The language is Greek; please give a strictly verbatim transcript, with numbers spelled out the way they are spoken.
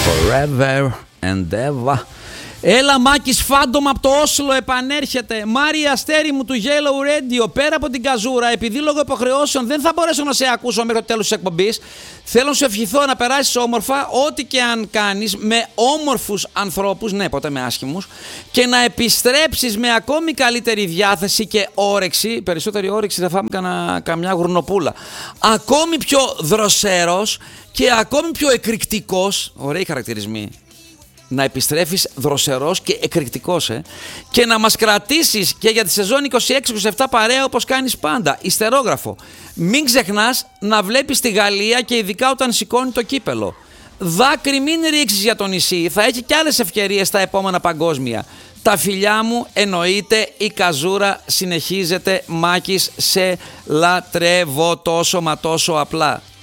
Forever and ever. Έλα Μάκης Φάντομα από το Όσλο επανέρχεται. Μάρια Αστέρι μου του Yellow Radio, πέρα από την καζούρα, επειδή λόγω υποχρεώσεων δεν θα μπορέσω να σε ακούσω μέχρι το τέλος της εκπομπής, θέλω να σου ευχηθώ να περάσεις όμορφα, ό,τι και αν κάνεις, με όμορφους ανθρώπους, ναι ποτέ με άσχημους, και να επιστρέψεις με ακόμη καλύτερη διάθεση και όρεξη, περισσότερη όρεξη θα φάμε κανα, καμιά γουρνοπούλα, ακόμη πιο δροσερός και ακόμη πιο εκρηκτικός, ωραίοι χαρακτηρισμοί. Να επιστρέφεις δροσερός και εκρηκτικός ε, και να μας κρατήσεις και για τη σεζόν είκοσι έξι είκοσι επτά παρέα όπως κάνεις πάντα. Ιστερόγραφο. Μην ξεχνάς να βλέπεις τη Γαλλία και ειδικά όταν σηκώνει το κύπελο. Δάκρυ μην ρίξεις για το νησί, θα έχει και άλλες ευκαιρίες στα επόμενα παγκόσμια. Τα φιλιά μου, εννοείται, η καζούρα συνεχίζεται. Μάκης, σε λατρεύω τόσο μα τόσο απλά.